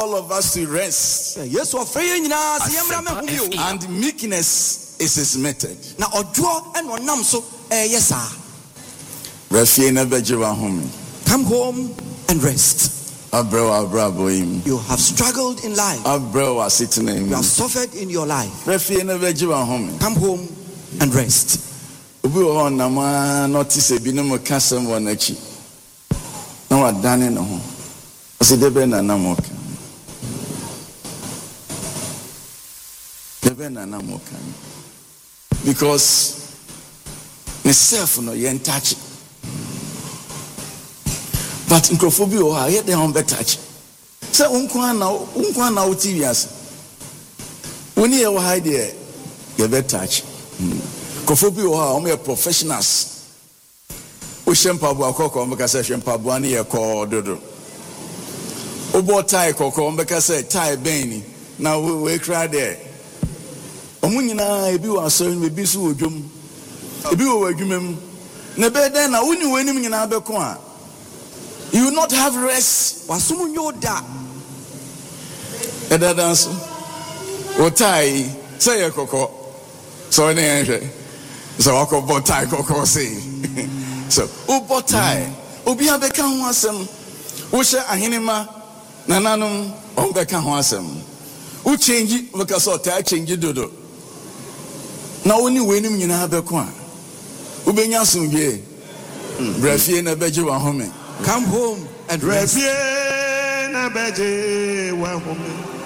all of us to rest. Yes, And meekness is his method. Now, Ojo and Onam so, yes, sir. Come home and rest. You have struggled in life. You have suffered in your life. Come home and rest. Because myself no yen touch. But in Crofobio, I had their own better touch. So unkwana utivias. When you hide there, you better touch. Crofobio are professionals. Ushempabu akoko mbekase shempabu ani ye ko dodo. Obo tie koko mbekase tie beni. Now we cry there. Omunyina ebi wa so ebi so odwom. Ebi wo adwumam. Na be den na woni wanim nyina beko a. You will not have rest. Wasumunyo da. Eda dance. Otai say ye koko. So ne enhwe. So wako botai koko say. So obotai. Obi abeka ho asem. Wo hye ahenema nananom on beka ho asem. Wo change because otai change dodo. Na woni wenim nyina beko a. Wo benya sumdwe. Brafie na beje wa home. Come home and rest. Brafie na beje wa home.